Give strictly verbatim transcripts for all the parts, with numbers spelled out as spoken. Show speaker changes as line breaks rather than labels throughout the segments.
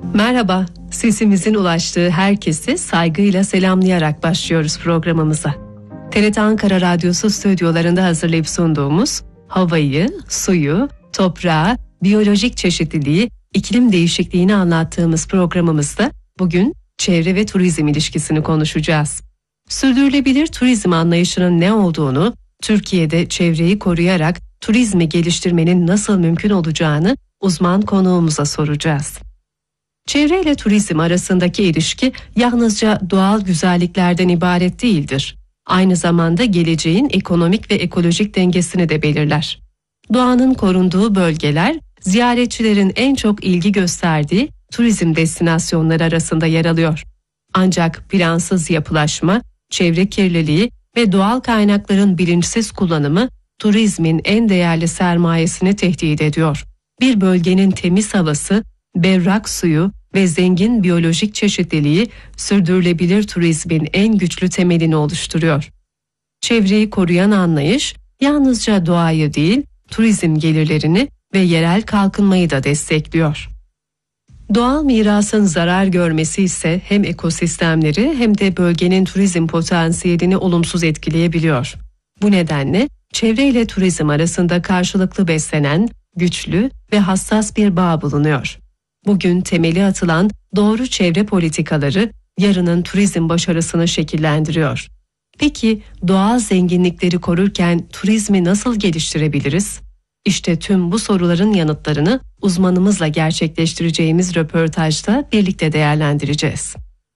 Merhaba, sesimizin ulaştığı herkesi saygıyla selamlayarak başlıyoruz programımıza. T R T Ankara Radyosu stüdyolarında hazırlayıp sunduğumuz havayı, suyu, toprağı, biyolojik çeşitliliği, iklim değişikliğini anlattığımız programımızda bugün çevre ve turizm ilişkisini konuşacağız. Sürdürülebilir turizm anlayışının ne olduğunu, Türkiye'de çevreyi koruyarak turizmi geliştirmenin nasıl mümkün olacağını uzman konuğumuza soracağız. Çevre ile turizm arasındaki ilişki yalnızca doğal güzelliklerden ibaret değildir. Aynı zamanda geleceğin ekonomik ve ekolojik dengesini de belirler. Doğanın korunduğu bölgeler, ziyaretçilerin en çok ilgi gösterdiği turizm destinasyonları arasında yer alıyor. Ancak plansız yapılaşma, çevre kirliliği ve doğal kaynakların bilinçsiz kullanımı turizmin en değerli sermayesini tehdit ediyor. Bir bölgenin temiz havası, berrak suyu ve zengin biyolojik çeşitliliği sürdürülebilir turizmin en güçlü temelini oluşturuyor. Çevreyi koruyan anlayış yalnızca doğayı değil, turizm gelirlerini ve yerel kalkınmayı da destekliyor. Doğal mirasın zarar görmesi ise hem ekosistemleri hem de bölgenin turizm potansiyelini olumsuz etkileyebiliyor. Bu nedenle çevre ile turizm arasında karşılıklı beslenen, güçlü ve hassas bir bağ bulunuyor. Bugün temeli atılan doğru çevre politikaları yarının turizm başarısını şekillendiriyor. Peki doğal zenginlikleri korurken turizmi nasıl geliştirebiliriz? İşte tüm bu soruların yanıtlarını uzmanımızla gerçekleştireceğimiz röportajda birlikte değerlendireceğiz.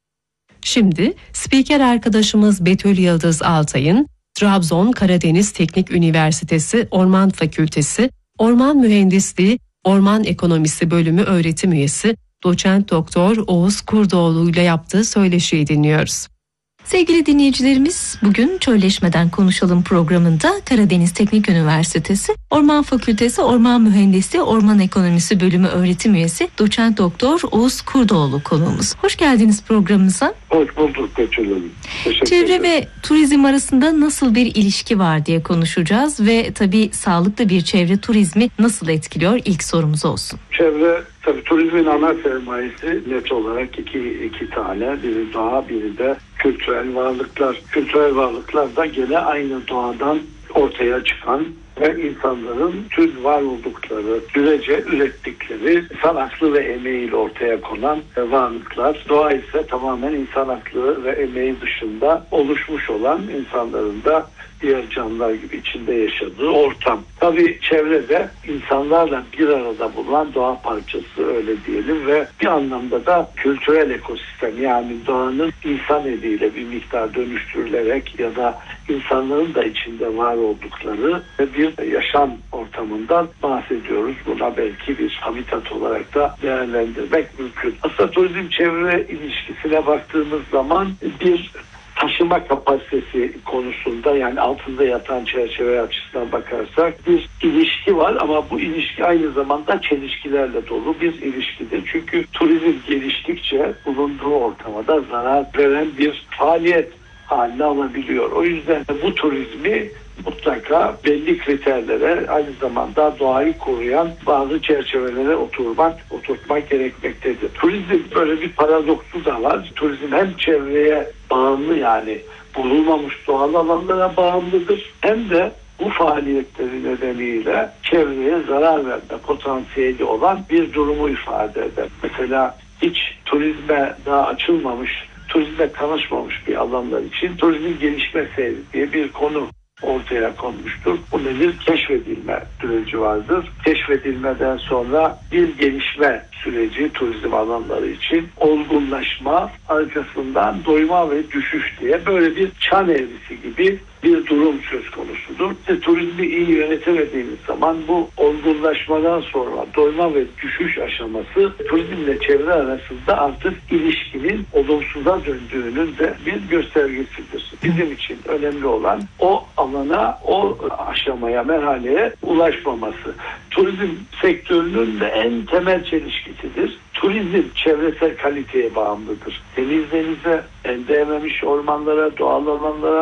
Şimdi spiker arkadaşımız Betül Yıldız Altay'ın Trabzon Karadeniz Teknik Üniversitesi Orman Fakültesi Orman Mühendisliği Orman Ekonomisi Bölümü öğretim üyesi Doçent Doktor Oğuz Kurdoğlu ile yaptığı söyleşiyi dinliyoruz.
Sevgili dinleyicilerimiz, bugün Çölleşmeden Konuşalım programında Karadeniz Teknik Üniversitesi Orman Fakültesi Orman Mühendisliği Orman Ekonomisi Bölümü öğretim üyesi Doçent Doktor Oğuz Kurdoğlu konuğumuz. Hoş geldiniz programımıza.
Hoş bulduk Betül Hanım.
Çevre ve turizm arasında nasıl bir ilişki var diye konuşacağız ve tabii sağlıklı bir çevre turizmi nasıl etkiliyor ilk sorumuz olsun.
Çevre tabii turizmin ana sermayesi net olarak iki, iki tane. Biri doğa, biri de kültürel varlıklar. Kültürel varlıklar da gene aynı doğadan ortaya çıkan ve insanların tüm var oldukları, sürece ürettikleri insan aklı ve emeğiyle ortaya konan varlıklar. Doğa ise tamamen insan aklı ve emeği dışında oluşmuş olan insanların da diğer canlılar gibi içinde yaşadığı ortam. Tabii çevrede insanlarla bir arada bulunan doğa parçası, öyle diyelim, ve bir anlamda da kültürel ekosistem, yani doğanın insan eliyle bir miktar dönüştürülerek ya da insanların da içinde var oldukları bir yaşam ortamından bahsediyoruz. Buna belki bir habitat olarak da değerlendirmek mümkün. Aslında turizm çevre ilişkisine baktığımız zaman bir taşıma kapasitesi konusunda, yani altında yatan çerçeve açısından bakarsak bir ilişki var, ama bu ilişki aynı zamanda çelişkilerle dolu bir ilişkidir. Çünkü turizm geliştikçe bulunduğu ortama da zarar veren bir faaliyet haline alabiliyor. O yüzden bu turizmi mutlaka belli kriterlere, aynı zamanda doğayı koruyan bazı çerçevelere oturmak, oturtmak gerekmektedir. Turizm böyle bir paradoksu da var. Turizm hem çevreye bağımlı, yani bulunmamış doğal alanlara bağımlıdır, hem de bu faaliyetleri nedeniyle çevreye zarar verme potansiyeli olan bir durumu ifade eder. Mesela hiç turizme daha açılmamış, turizme tanışmamış bir alanlar için turizmin gelişme seyri diye bir konu ortaya konmuştur. Bu nedir? Keşfedilme süreci vardır. Keşfedilmeden sonra bir gelişme süreci turizm alanları için, olgunlaşma, arkasından doyma ve düşüş diye böyle bir çan eğrisi gibi bir durum söz konusudur. İşte turizmi iyi yönetemediğimiz zaman bu olgunlaşmadan sonra doyma ve düşüş aşaması turizmle çevre arasında artık ilişkinin olumsuza döndüğünün de bir göstergesidir. Bizim için önemli olan o alana, o aşamaya, merhaleye ulaşmaması. Turizm sektörünün de en temel çelişkisidir. Turizm çevresel kaliteye bağımlıdır. Temiz denize, elde ememiş ormanlara, doğal alanlara,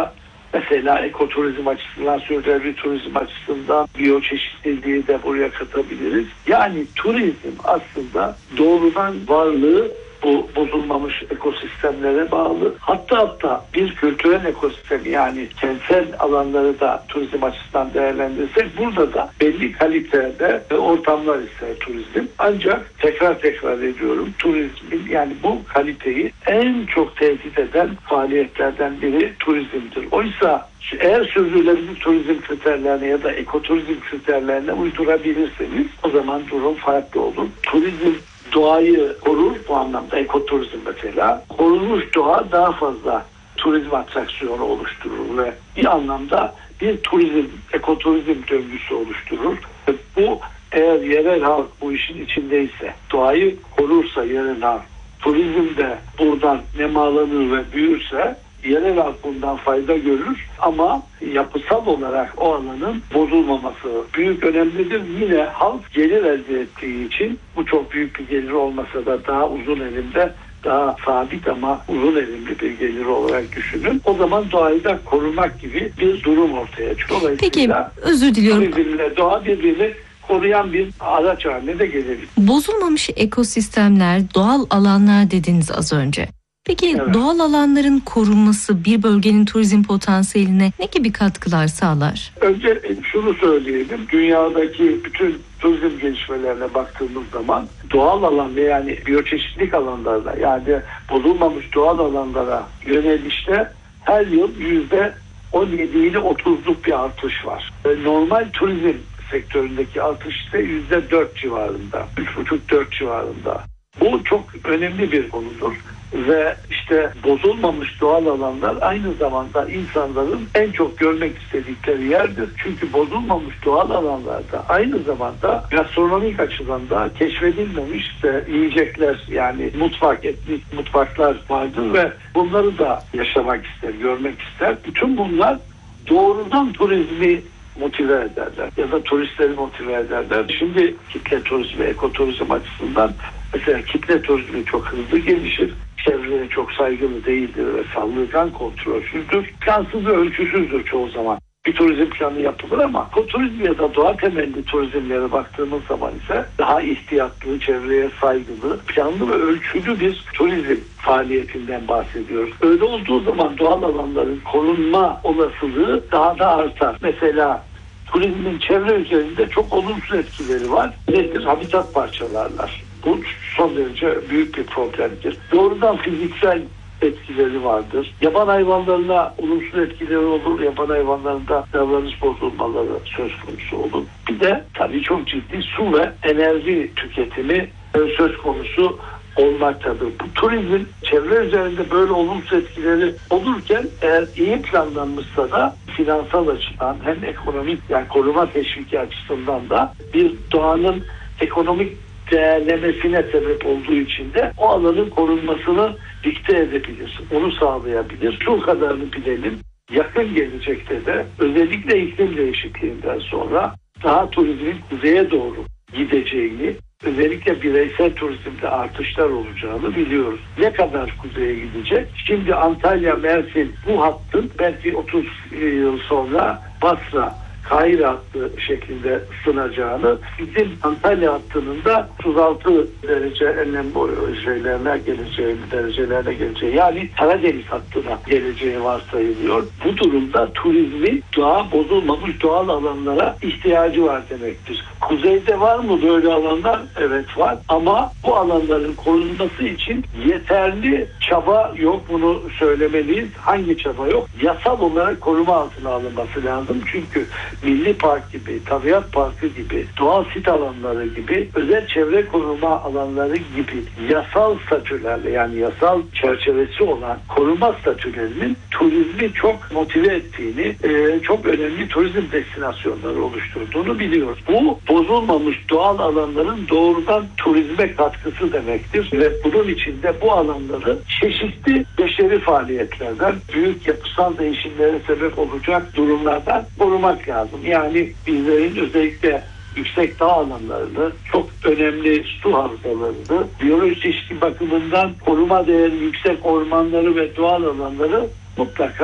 Mesela ekoturizm açısından, sürdürülebilir turizm açısından biyoçeşitliliği de buraya katabiliriz. Yani turizm aslında doğrudan varlığı bu bozulmamış ekosistemlere bağlı. Hatta hatta bir kültürel ekosistem, yani kentsel alanları da turizm açısından değerlendirirsek burada da belli kalitede ortamlar ister turizm. Ancak tekrar tekrar ediyorum, turizmin, yani bu kaliteyi en çok tehdit eden faaliyetlerden biri turizmdir. Oysa eğer sürdürülebilir turizm kriterlerine ya da ekoturizm kriterlerine uydurabilirseniz o zaman durum farklı olur. Turizm doğayı korur, bu anlamda ekoturizm mesela. Korunmuş doğa daha fazla turizm atraksiyonu oluşturur ve bir anlamda bir turizm, ekoturizm döngüsü oluşturur. Bu eğer yerel halk bu işin içindeyse, doğayı korursa yerel halk, turizm de buradan nemalanır ve büyürse yerel halk bundan fayda görür ama yapısal olarak o alanın bozulmaması büyük önemlidir. Yine halk gelir elde ettiği için, bu çok büyük bir gelir olmasa da daha uzun elimde, daha sabit ama uzun elimli bir gelir olarak düşünün. O zaman doğayı da korumak gibi bir durum ortaya çıkıyor.
Peki, özür diliyorum.
Birbirine, doğa birbirini koruyan bir araç haline de gelebilir.
Bozulmamış ekosistemler, doğal alanlar dediniz az önce. Peki evet, doğal alanların korunması bir bölgenin turizm potansiyeline ne gibi katkılar sağlar?
Önce şunu söyleyelim. Dünyadaki bütün turizm gelişmelerine baktığımız zaman doğal alan ve yani biyoçeşitlilik alanlarına, yani bozulmamış doğal alanlara yönelişte her yıl yüzde on yedi ile otuzluk bir artış var. Normal turizm sektöründeki artış ise yüzde dört civarında, üç buçuk dört civarında. Bu çok önemli bir konudur. Ve işte bozulmamış doğal alanlar aynı zamanda insanların en çok görmek istedikleri yerdir. Çünkü bozulmamış doğal alanlarda aynı zamanda gastronomik açıdan da keşfedilmemiş de yiyecekler, yani mutfak, etnik mutfaklar vardır ve bunları da yaşamak ister, görmek ister. Bütün bunlar doğrudan turizmi motive ederler ya da turistleri motive ederler. Şimdi kitle turizmi, ekoturizm açısından mesela kitle turizmi çok hızlı gelişir. Çevreye çok saygılı değildir ve sağlıktan kontrolsüzdür. Plansız ve ölçüsüzdür çoğu zaman. Bir turizm planı yapılır ama ekoturizm ya da doğa temelli turizmlere baktığımız zaman ise daha ihtiyatlı, çevreye saygılı, planlı ve ölçülü bir turizm faaliyetinden bahsediyoruz. Öyle olduğu zaman doğal alanların korunma olasılığı daha da artar. Mesela turizmin çevre üzerinde çok olumsuz etkileri var. Nedir? Habitat parçalarlar. Bu son derece büyük bir problemdir. Doğrudan fiziksel etkileri vardır. Yaban hayvanlarına olumsuz etkileri olur. Yaban hayvanlarında davranış bozulmaları söz konusu olur. Bir de tabii çok ciddi su ve enerji tüketimi söz konusu olmaktadır. Bu turizm çevre üzerinde böyle olumsuz etkileri olurken eğer iyi planlanmışsa da finansal açıdan hem ekonomik, yani koruma teşviki açısından da bir doğanın ekonomik değerlemesine sebep olduğu için de o alanın korunmasını dikte edebilir. Onu sağlayabilir. Şu kadarını bilelim. Yakın gelecekte de özellikle iklim değişikliğinden sonra daha turizmin kuzeye doğru gideceğini, özellikle bireysel turizmde artışlar olacağını biliyoruz. Ne kadar kuzeye gidecek? Şimdi Antalya, Mersin bu hattın belki otuz yıl sonra Basra, Kahire hattı şeklinde ısınacağını, bizim Antalya hattının da otuz altı derece enlem şeylerine geleceği, derecelerine geleceği, yani Karadeniz hattına geleceği varsayılıyor. Bu durumda turizmin doğa bozulmamış doğal alanlara ihtiyacı var demektir. Kuzeyde var mı böyle alanlar? Evet var. Ama bu alanların korunması için yeterli çaba yok. Bunu söylemeliyiz. Hangi çaba yok? Yasal olarak koruma altına alınması lazım. Çünkü Milli Park gibi, Tabiat Parkı gibi, doğal sit alanları gibi, özel çevre koruma alanları gibi yasal statülerle, yani yasal çerçevesi olan koruma statülerinin turizmi çok motive ettiğini, e, çok önemli turizm destinasyonları oluşturduğunu biliyoruz. Bu bozulmamış doğal alanların doğrudan turizme katkısı demektir ve bunun içinde bu alanları çeşitli beşeri faaliyetlerden, büyük yapısal değişimlere sebep olacak durumlardan korumak lazım. Yani bizlerin özellikle yüksek dağ alanlarını, çok önemli su havzalarını, biyolojik çeşitlilik bakımından koruma değeri yüksek ormanları ve doğal alanları mutlaka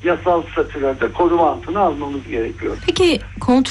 yasal statülerde koruma altına almamız gerekiyor.
Peki kontrol